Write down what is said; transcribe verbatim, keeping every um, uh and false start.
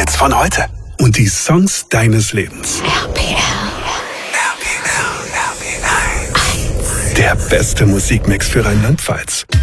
Hits von heute und die Songs deines Lebens. R P R. Der beste Musikmix für Rheinland-Pfalz.